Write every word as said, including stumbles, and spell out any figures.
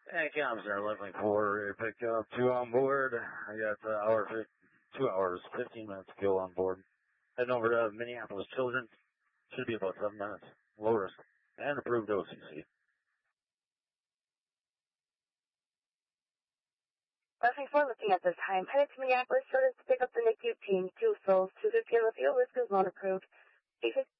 Hey, Commissioner, eleven four, pick up two on board. I got uh, hour, fi- two hours, fifteen minutes to go on board. Heading over to Minneapolis Children's. Should be about seven minutes. Low risk. And approved O C C. eleven four, looking at this time. Headed to Minneapolis Children's to pick up the N I C U team. Two souls, two fifty on the field. Risk is not approved.